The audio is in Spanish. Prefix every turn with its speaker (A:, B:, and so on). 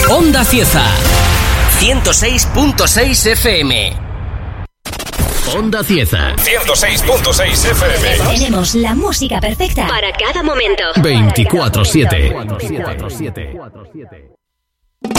A: Onda Cieza. 106.6 FM. Onda Cieza.
B: 106.6 FM.
C: Tenemos la música perfecta para cada momento.
A: 24/7.